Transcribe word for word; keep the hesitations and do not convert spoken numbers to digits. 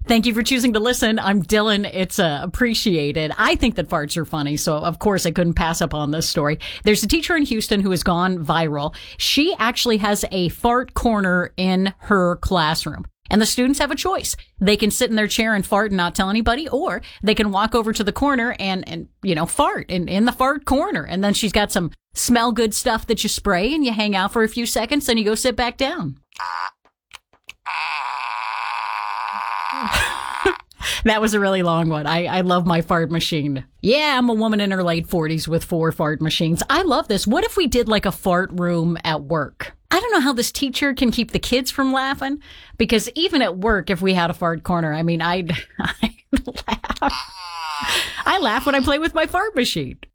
Thank you for choosing to listen. I'm Dylan. It's uh, appreciated. I think that farts are funny, so of course I couldn't pass up on this story. There's a teacher in Houston who has gone viral. She actually has a fart corner in her classroom. And the students have a choice. They can sit in their chair and fart and not tell anybody, or they can walk over to the corner and, and you know, fart in, in the fart corner. And then she's got some smell good stuff that you spray and you hang out for a few seconds, then you go sit back down. That was a really long one. I, I love my fart machine. Yeah, I'm a woman in her late forties with four fart machines. I love this. What if we did like a fart room at work? I don't know how this teacher can keep the kids from laughing, because even at work, if we had a fart corner, I mean, I'd, I'd laugh. I laugh when I play with my fart machine.